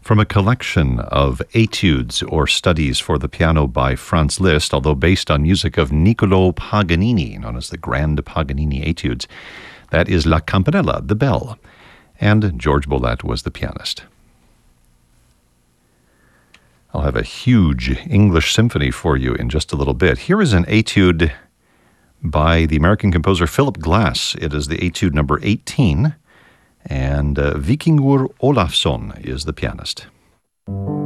from a collection of etudes or studies for the piano by Franz Liszt, although based on music of Niccolò Paganini, known as the Grand Paganini Etudes. That is La Campanella, the bell, and George Bolet was the pianist. I'll have a huge English symphony for you in just a little bit. Here is an etude by the American composer Philip Glass. It is the etude number 18, and Víkingur Ólafsson is the pianist.